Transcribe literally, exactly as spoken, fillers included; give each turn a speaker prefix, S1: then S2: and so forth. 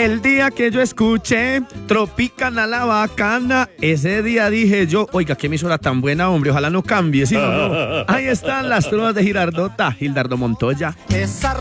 S1: El día que yo escuché Tropicana la Bacana, ese día dije yo, oiga, qué emisora tan buena, hombre, ojalá no cambie, ¿sí o no? Ahí están las trovas de Girardota, Gildardo Montoya.
S2: Esa